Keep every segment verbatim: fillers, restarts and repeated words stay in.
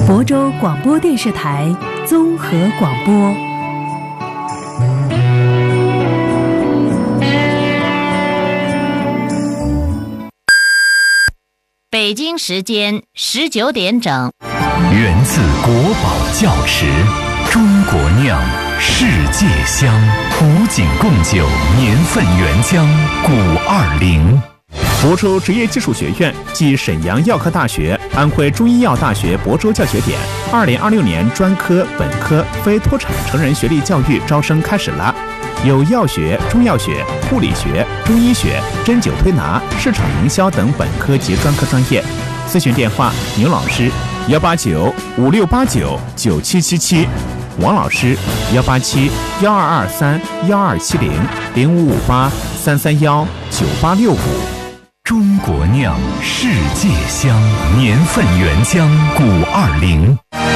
亳州广播电视台综合广播。 北京时间十九点整。 源自国宝窖池，中国酿，世界香，普景贡酒年份原浆古二零。 亳州职业技术学院暨沈阳药科大学、安徽中医药大学亳州教学点二零二六年专科、本科、非脱产成人学历教育招生开始了。有药学、中药学、护理学、中医学、针灸推拿、市场营销等本科及专科专业。咨询电话：牛老师幺八九五六八九九七七七，王老师幺八七幺二二三幺二七零零五五八三三幺九八六五。 中国酿，世界香，年份原浆古二零。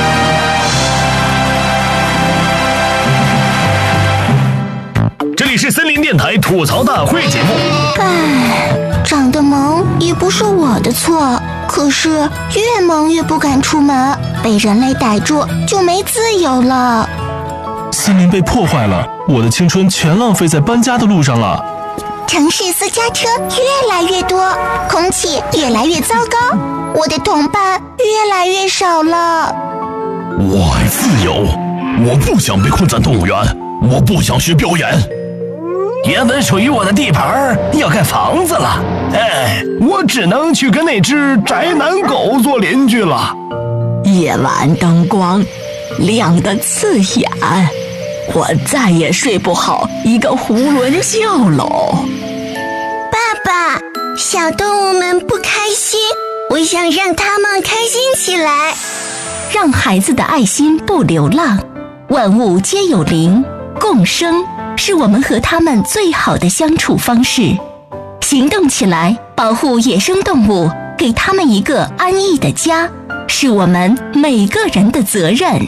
这里是森林电台吐槽大会节目。 唉，长得萌也不是我的错，可是越萌越不敢出门，被人类逮住就没自由了。 森林被破坏了，我的青春全浪费在搬家的路上了。 城市私家车越来越多，空气越来越糟糕，我的同伴越来越少了。 我爱自由，我不想被困在动物园，我不想学表演。原本属于我的地盘要盖房子了，哎，我只能去跟那只宅男狗做邻居了。 夜晚灯光亮得刺眼，我再也睡不好一个囫囵觉喽。 爸爸，小动物们不开心，我想让他们开心起来。 让孩子的爱心不流浪，万物皆有灵，共生是我们和他们最好的相处方式。行动起来，保护野生动物，给他们一个安逸的家，是我们每个人的责任。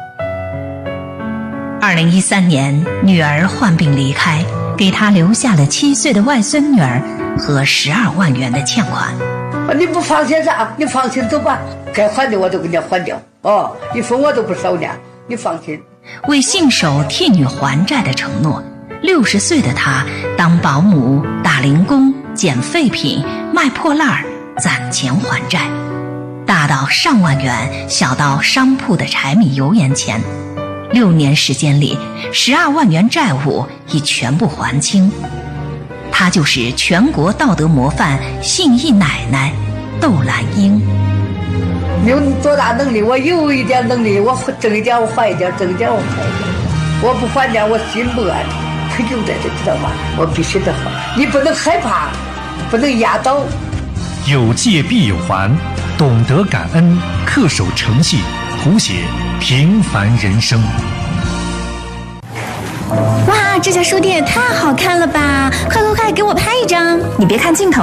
二零一三年，女儿患病离开，给她留下了七岁的外孙女儿和十二万元的欠款。 你不放心啥？你放心走吧，该还的我都给你还掉。哦，一分我都不少呢，你放心。 为信守替女还债的承诺，六十岁的她当保姆、打零工、捡废品、卖破烂，攒钱还债，大到上万元，小到商铺的柴米油盐钱。六年时间里，十二万元债务已全部还清。她就是全国道德模范信义奶奶窦兰英。 你有多大能力？我有一点能力，我挣一点我还一点，挣一点我还一点。我不还点，我心不安，就在这，知道吗？我必须得还。你不能害怕，不能压倒。 有借必有还，懂得感恩，恪守诚信，谱写平凡人生。 哇，这家书店也太好看了吧！快快快，给我拍一张！ 你别看镜头。